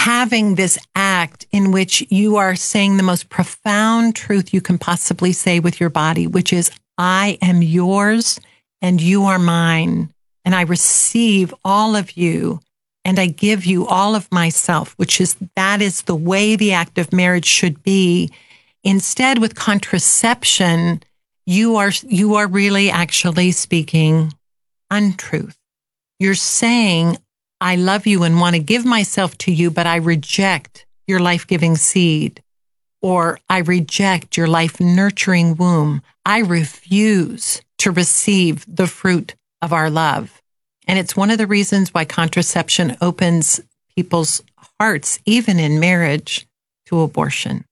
having this act in which you are saying the most profound truth you can possibly say with your body, which is, I am yours and you are mine. And I receive all of you and I give you all of myself, that is the way the act of marriage should be. Instead, with contraception, you are really actually speaking untruth. You're saying, I love you and want to give myself to you, but I reject your life-giving seed, or I reject your life-nurturing womb. I refuse to receive the fruit of our love. And it's one of the reasons why contraception opens people's hearts, even in marriage, to abortion.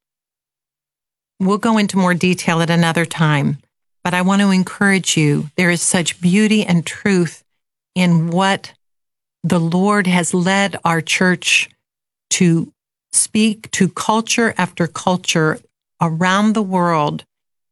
We'll go into more detail at another time, but I want to encourage you. There is such beauty and truth in what the Lord has led our church to speak to culture after culture around the world.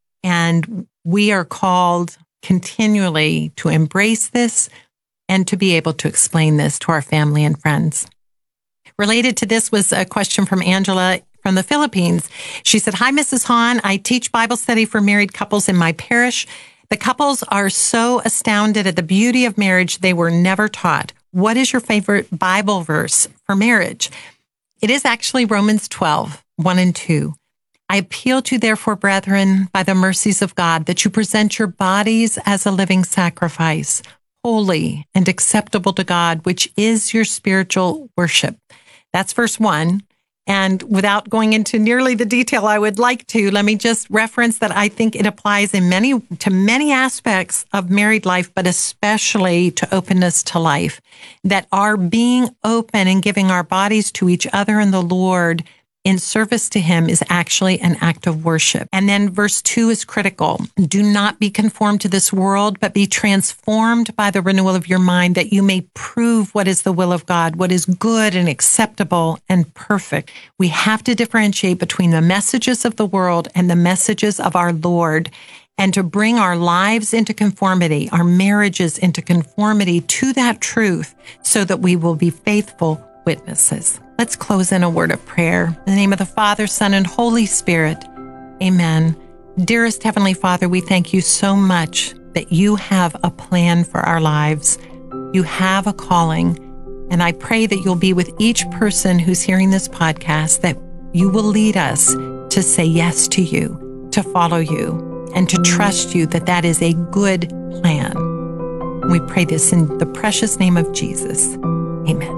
And we are called continually to embrace this and to be able to explain this to our family and friends. Related to this was a question from Angela from the Philippines. She said, hi, Mrs. Hahn. I teach Bible study for married couples in my parish. The couples are so astounded at the beauty of marriage they were never taught. What is your favorite Bible verse for marriage? It is actually Romans 12, 1 and 2. I appeal to you, therefore, brethren, by the mercies of God, that you present your bodies as a living sacrifice, holy and acceptable to God, which is your spiritual worship. That's verse 1. And without going into nearly the detail I would like to, let me just reference that I think it applies to many aspects of married life, but especially to openness to life. That our being open and giving our bodies to each other and the Lord in service to him is actually an act of worship. And then verse 2 is critical. Do not be conformed to this world, but be transformed by the renewal of your mind, that you may prove what is the will of God, what is good and acceptable and perfect. We have to differentiate between the messages of the world and the messages of our Lord, and to bring our lives into conformity, our marriages into conformity to that truth, so that we will be faithful witnesses. Let's close in a word of prayer. In the name of the Father, Son, and Holy Spirit. Amen. Dearest Heavenly Father, we thank you so much that you have a plan for our lives. You have a calling. And I pray that you'll be with each person who's hearing this podcast, that you will lead us to say yes to you, to follow you, and to trust you that that is a good plan. We pray this in the precious name of Jesus. Amen.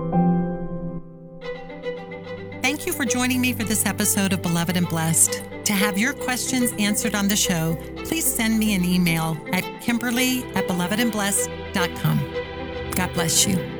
Thank you for joining me for this episode of Beloved and Blessed. To have your questions answered on the show, please send me an email at Kimberly@belovedandblessed.com. God bless you.